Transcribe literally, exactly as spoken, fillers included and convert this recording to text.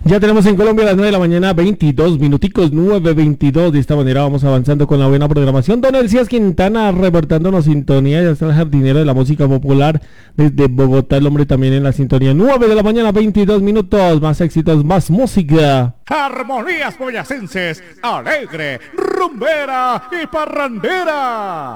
Ya tenemos en Colombia las nueve de la mañana, veintidós minuticos, nueve veintidós. De esta manera vamos avanzando con la buena programación. Don Elías Quintana reportándonos sintonía. Ya está el jardinero de la música popular desde Bogotá. El hombre también en la sintonía. nueve de la mañana, veintidós minutos. Más éxitos, más música. Armonías boyacenses, alegre, rumbera y parrandera.